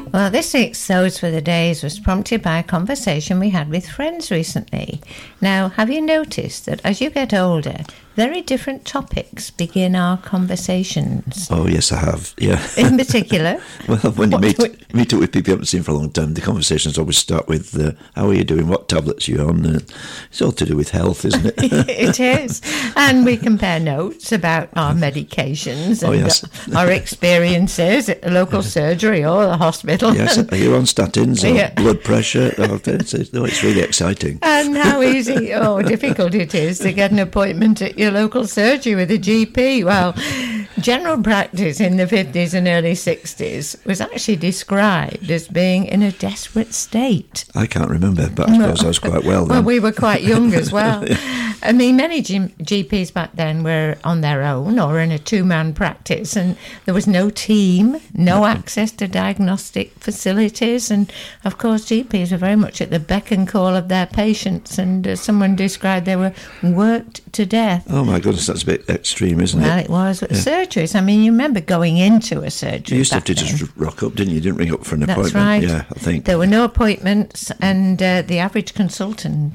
Well, this week's Those Were the Days was prompted by a conversation we had with friends recently. Now, have you noticed that as you get older, very different topics begin our conversations? Oh, yes, I have, yeah. In particular? Well, when you meet up with people you haven't seen for a long time, the conversations always start with, how are you doing, what tablets are you on? It's all to do with health, isn't it? It is. And we compare notes about our medications and our experiences at the local surgery or the hospital. Yes, are you on statins or blood pressure? It's really exciting. And how easy or difficult it is to get an appointment at your local surgery with a GP. Well, general practice in the 50s and early 60s was actually described as being in a desperate state. I can't remember, but I suppose I was quite well then. Well, we were quite young as well. I mean, many GPs back then were on their own or in a two-man practice, and there was no team, no access to diagnostic facilities, and of course GPs were very much at the beck and call of their patients, and someone described they were worked to death. Oh my goodness, that's a bit extreme, isn't it? Well, it was. But surgeries, I mean, you remember going into a surgery. You used to have to just rock up, didn't you? You didn't ring up for an appointment. That's right. Yeah, I think. There were no appointments, and the average consultation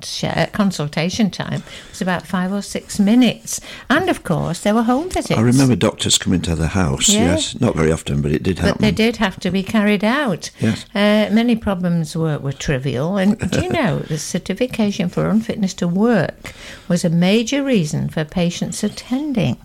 time was about 5 or 6 minutes. And, of course, there were home visits. I remember doctors coming to the house, yes. Not very often, but it did happen. But they did have to be carried out. Yes. Many problems were trivial. And do you know, the certification for unfitness to work was a major reason for patients attending.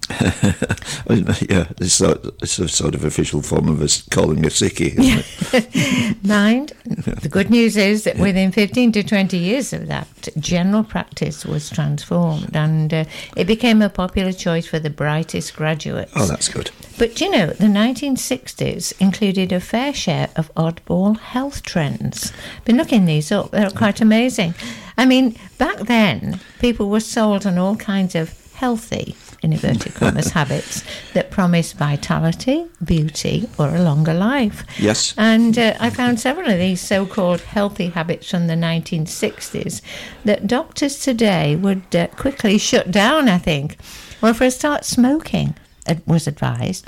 Yeah, it's a sort of official form of us calling a sickie, isn't it? Mind, the good news is that within 15 to 20 years of that, general practice was transformed, and it became a popular choice for the brightest graduates. Oh, that's good. But, you know, the 1960s included a fair share of oddball health trends. Been looking these up, they're quite amazing. I mean, back then, people were sold on all kinds of healthy, in inverted commas, habits that promise vitality, beauty, or a longer life. Yes. And I found several of these so-called healthy habits from the 1960s that doctors today would quickly shut down, I think. Well, for a start, smoking was advised